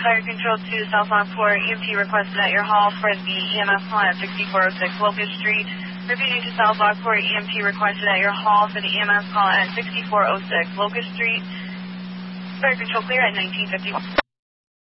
Fire Control to South Lockport, EMT requested at your hall for the EMS call at 6406 Locust Street. Repeating to South Lockport, EMT requested at your hall for the EMS call at 6406 Locust Street. Fire Control clear at 1951.